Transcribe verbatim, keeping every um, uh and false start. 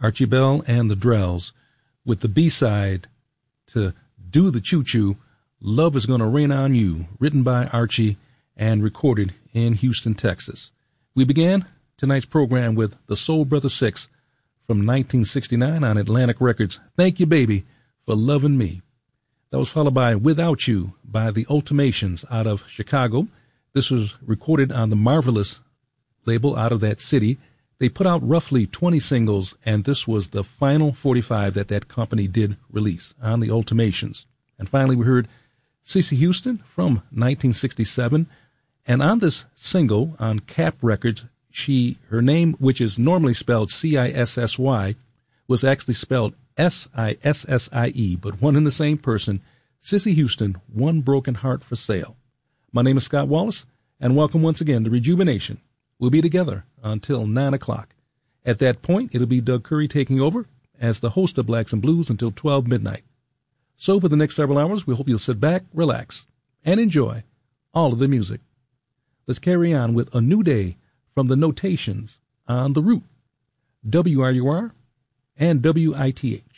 Archie Bell and the Drells with the B-side to Do the Choo Choo, Love Is Gonna Rain on You, written by Archie and recorded in Houston, Texas. We began tonight's program with the Soul Brother Six from nineteen sixty-nine on Atlantic Records, Thank You Baby for Loving Me. That was followed by Without You by the Ultimations out of Chicago. This was recorded on the Marvelous label out of that city. They put out roughly twenty singles, and this was the final forty-five that that company did release on the Ultimations. And finally, we heard Cissy Houston from nineteen sixty-seven. And on this single on Cap Records, she her name, which is normally spelled C I S S Y, was actually spelled S I S S I E, but one and the same person, Cissy Houston, One Broken Heart for Sale. My name is Scott Wallace, and welcome once again to Rejuvenation. We'll be together until nine o'clock. At that point, it'll be Doug Curry taking over as the host of Blacks and Blues until twelve midnight. So for the next several hours, we hope you'll sit back, relax, and enjoy all of the music. Let's carry on with A New Day from the Notations on The Root, W R U R and W I T H.